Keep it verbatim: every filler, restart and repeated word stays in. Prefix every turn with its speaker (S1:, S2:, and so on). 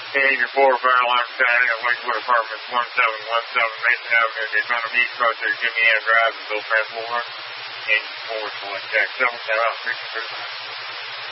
S1: Your Florida Fire Alarm Society at Lakewood Apartments, one seven one seven Mason Avenue, Daytona Beach, close to Jimmy Ann Drive, and Bill Transport. Engine forward, select jack seven, seven, six, two.